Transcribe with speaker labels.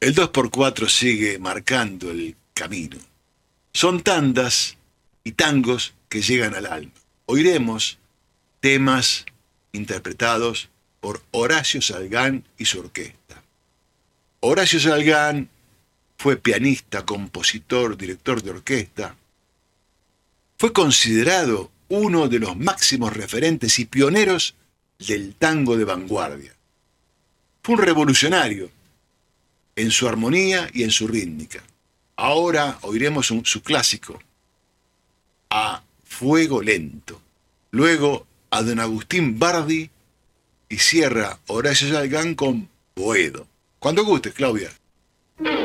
Speaker 1: El 2x4 sigue marcando el camino. Son tandas y tangos que llegan al alma. Oiremos temas interpretados por Horacio Salgán y su orquesta. Horacio Salgán fue pianista, compositor, director de orquesta. Fue considerado uno de los máximos referentes y pioneros del tango de vanguardia. Fue un revolucionario en su armonía y en su rítmica. Ahora oiremos su clásico, A Fuego Lento. Luego a don Agustín Bardi y cierra Horacio Salgán con Boedo. Cuando gustes, Claudia.